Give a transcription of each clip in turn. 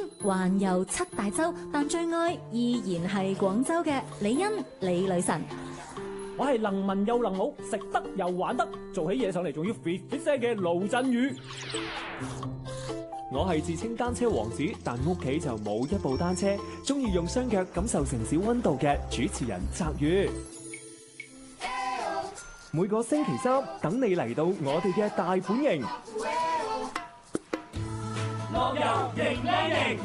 環遊7大洲，但最愛依然係廣州嘅李欣李女神。 我係能文又能武，食得又玩得，做起嘢上嚟仲要 fit 聲嘅盧振宇。 我係自稱單車王子，但屋企就冇一部單車，中意用雙腳感受城市溫度嘅主持人澤宇。每個星期三等你嚟到我哋嘅大本營， 樂遊型靚型。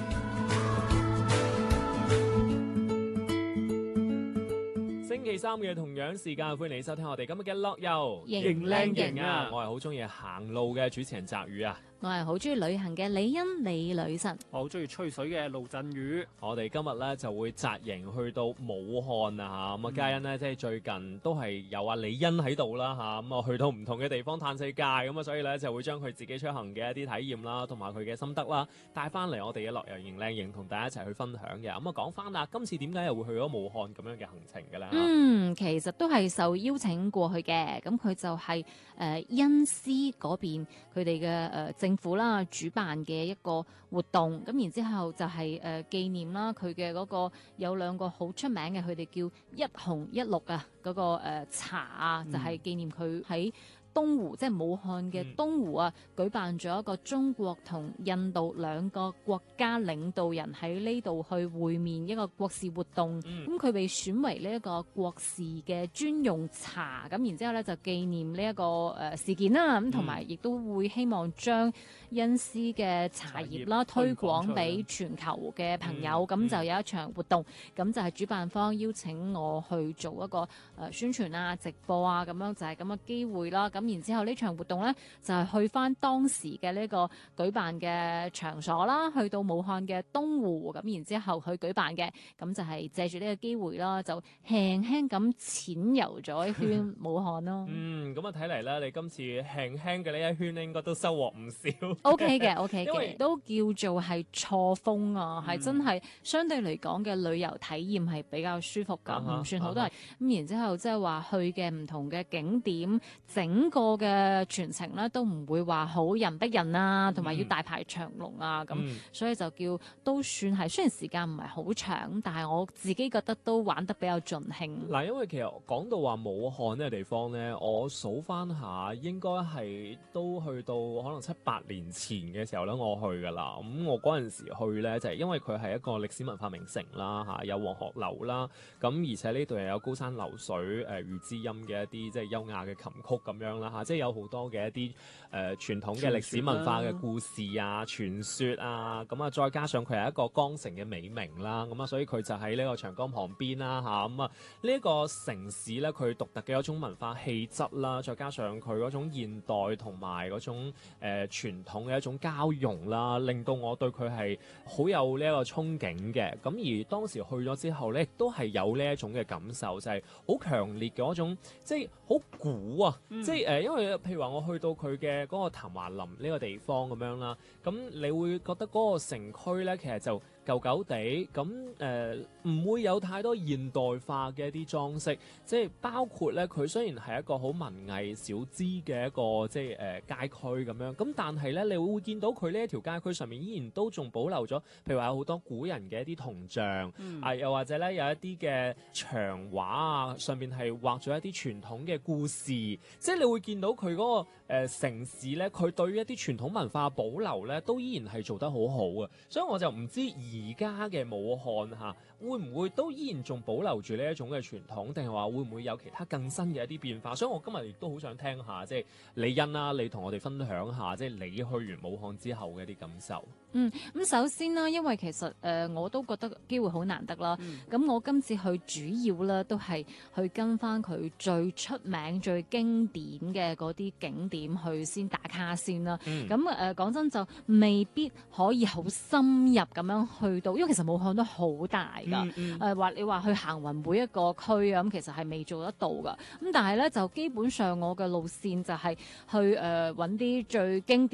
星期三嘅同樣時間，歡迎你收聽我哋今日嘅樂遊型靚型啊！我係好中意行路嘅主持人澤宇啊！ 我係好中意旅行嘅李欣李女神。 我好中意吹水嘅盧振宇。 我哋今日咧就會紮營去到武漢啊嚇，咁啊嘉欣呢，即係最近都係有阿李欣喺度啦嚇，咁啊去到唔同嘅地方嘆世界咁啊，所以咧就會將佢自己出行嘅一啲體驗啦，同埋佢嘅心得啦，帶翻嚟我哋嘅樂遊型靚型同大家一齊去分享嘅。咁啊講翻啦，今次點解又會去咗武漢咁樣嘅行程嘅咧？ 其實都係受邀請過去嘅，咁佢就係恩施嗰邊佢哋嘅政府啦主辦嘅一個活動，咁然之後就係紀念啦佢嘅嗰個有兩個好出名嘅，佢哋叫一紅一綠啊嗰個茶啊，就係紀念佢喺東湖，即係武漢嘅東湖啊，舉辦咗一個中國同印度兩個國家領導人喺呢度去會面一個國事活動。咁佢被選為呢一個國事嘅專用茶，咁然之後咧就紀念呢一個事件啦。咁同埋亦都會希望將恩施嘅茶葉啦推廣俾全球嘅朋友。咁就有一場活動，咁就係主辦方邀請我去做一個宣傳啊、直播啊，咁樣就係咁嘅機會啦。咁然之後呢場活動呢，就係去翻當時嘅呢個舉辦嘅場所啦，去到武漢嘅東湖，咁然之後去舉辦嘅，咁就係借住呢個機會啦，就輕輕咁淺遊咗一圈武漢咯。 咁啊睇嚟咧，你今次輕輕嘅呢一圈咧，應該都收穫唔少。 OK 嘅，因為都叫做係錯峰啊，係真係相對嚟講嘅旅遊體驗係比較舒服噶，唔算好多人。咁然之後即係話去嘅唔同嘅景點，整個嘅全程咧都唔會話好人逼人啊，同埋要大排長龍啊，咁所以就叫都算係，雖然時間唔係好長，但係我自己覺得都玩得比較盡興。 嗱，因為其實講到話武漢呢個地方咧，我數翻下應該係都去到可能7-8年前嘅時候咧，我去噶啦。咁我嗰陣時去咧就係因為佢係一個歷史文化名城啦嚇，有黃鶴樓啦，咁而且呢度又有高山流水、遇知音嘅一啲即係優雅嘅琴曲咁樣啦嚇，即係有好多嘅一啲傳統嘅歷史文化嘅故事啊、傳說啊，咁啊再加上佢係一個江城嘅美名啦，咁啊所以佢就喺呢個長江旁邊啦嚇，咁啊呢個城市咧佢獨特嘅一種文化氣質啦，再加上佢嗰種現代同埋嗰種傳統嘅一種交融啦，令到我對佢係好有呢一個憧憬嘅。咁而當時去咗之後咧，亦都係有呢一種嘅感受，就係好強烈嘅嗰種即係好古啊，即係因為譬如話我去到佢嘅嗰個譚華林呢個地方咁樣啦，咁你會覺得嗰個城區咧其實就舊舊地咁唔會有太多現代化嘅一啲裝飾，即係包括咧佢雖然係一個好文藝小資嘅一個即係街區咁樣，咁但係咧你會見到佢呢一條街區上面依然都仲保留咗，譬如話有好多古人嘅一啲銅像，又或者咧有一啲嘅牆畫啊，上面係畫咗一啲傳統嘅故事，即係你會見到佢嗰個城市咧，佢對於一啲傳統文化保留咧，都依然係做得好好啊！所以我就唔知而家嘅武漢嚇會唔會都依然仲保留住呢一種嘅傳統，定係話會唔會有其他更新嘅一啲變化？所以我今日亦都好想聽下，即係李欣啦，你同我哋分享下，即係你去完武漢之後嘅一啲感受。 咁首先啦，因為其實我都覺得機會好難得啦。咁我今次去主要咧都係去跟翻佢最出名、最經典嘅嗰啲景點去先打卡先啦。咁講真就未必可以好深入咁樣去到，因為其實武漢都好大㗎。話你話去行勻每一個區啊，咁其實係未做得到㗎。咁但係咧就基本上我嘅路線就係去揾啲最經典